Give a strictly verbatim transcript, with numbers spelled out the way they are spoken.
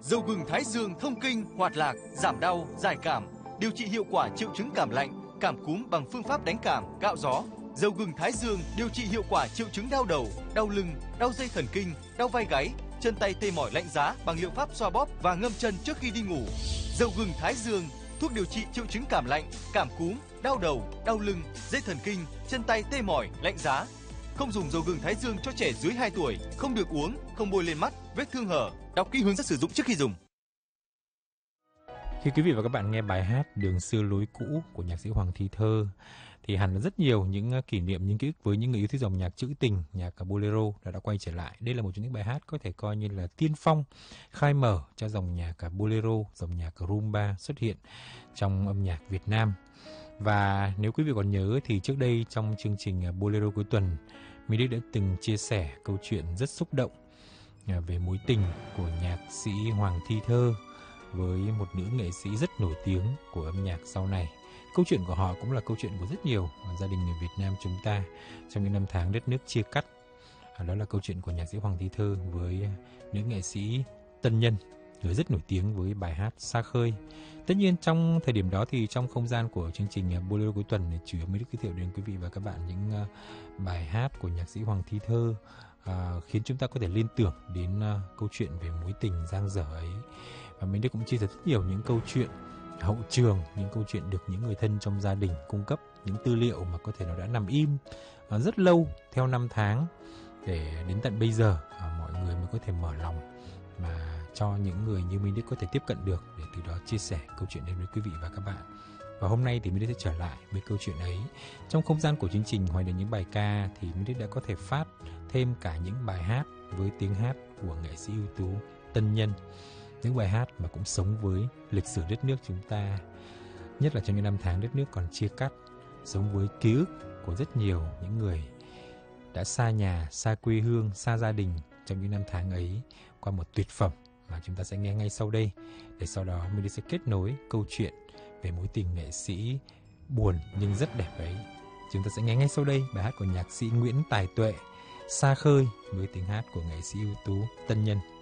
Dầu gừng Thái Dương thông kinh, hoạt lạc, giảm đau, giải cảm, điều trị hiệu quả triệu chứng cảm lạnh, cảm cúm bằng phương pháp đánh cảm, cạo gió. Dầu gừng Thái Dương điều trị hiệu quả triệu chứng đau đầu, đau lưng, đau dây thần kinh, đau vai gáy, chân tay tê mỏi lạnh giá bằng liệu pháp xoa bóp và ngâm chân trước khi đi ngủ. Dầu gừng Thái Dương, thuốc điều trị triệu chứng cảm lạnh, cảm cúm, đau đầu, đau lưng, dây thần kinh, chân tay tê mỏi, lạnh giá. Không dùng dầu gừng Thái Dương cho trẻ dưới hai tuổi, không được uống, không bôi lên mắt, vết thương hở. Đọc kỹ hướng dẫn sử dụng trước khi dùng. Khi quý vị và các bạn nghe bài hát Đường xưa lối cũ của nhạc sĩ Hoàng Thi Thơ thì hẳn là rất nhiều những kỷ niệm, những ký ức với những người yêu thích dòng nhạc trữ tình, nhạc bolero đã, đã quay trở lại. Đây là một trong những bài hát có thể coi như là tiên phong, khai mở cho dòng nhạc bolero, dòng nhạc rumba xuất hiện trong âm nhạc Việt Nam. Và nếu quý vị còn nhớ thì trước đây trong chương trình Bolero cuối tuần, Minh Đức đã từng chia sẻ câu chuyện rất xúc động về mối tình của nhạc sĩ Hoàng Thi Thơ với một nữ nghệ sĩ rất nổi tiếng của âm nhạc sau này. Câu chuyện của họ cũng là câu chuyện của rất nhiều gia đình người Việt Nam chúng ta trong những năm tháng đất nước chia cắt. Đó là câu chuyện của nhạc sĩ Hoàng Thi Thơ với nữ nghệ sĩ Tân Nhân, người rất nổi tiếng với bài hát Xa Khơi. Tất nhiên trong thời điểm đó thì trong không gian của chương trình Bolero cuối tuần này, chủ yếu mới được giới thiệu đến quý vị và các bạn những bài hát của nhạc sĩ Hoàng Thi Thơ à, khiến chúng ta có thể liên tưởng đến uh, câu chuyện về mối tình dang dở ấy. Và mình cũng chia sẻ rất nhiều những câu chuyện hậu trường, những câu chuyện được những người thân trong gia đình cung cấp, những tư liệu mà có thể nó đã nằm im uh, rất lâu theo năm tháng, để đến tận bây giờ uh, mọi người mới có thể mở lòng mà cho những người như Minh Đức có thể tiếp cận được, để từ đó chia sẻ câu chuyện đến với quý vị và các bạn. Và hôm nay thì Minh Đức sẽ trở lại với câu chuyện ấy. Trong không gian của chương trình Hoài đến những bài ca thì Minh Đức đã có thể phát thêm cả những bài hát với tiếng hát của nghệ sĩ ưu tú Tân Nhân. Những bài hát mà cũng sống với lịch sử đất nước chúng ta, nhất là trong những năm tháng đất nước còn chia cắt, sống với ký ức của rất nhiều những người đã xa nhà, xa quê hương, xa gia đình trong những năm tháng ấy, qua một tuyệt phẩm mà chúng ta sẽ nghe ngay sau đây, để sau đó mình sẽ kết nối câu chuyện về mối tình nghệ sĩ buồn nhưng rất đẹp ấy. Chúng ta sẽ nghe ngay sau đây bài hát của nhạc sĩ Nguyễn Tài Tuệ, Xa Khơi, với tiếng hát của nghệ sĩ ưu tú Tân Nhân.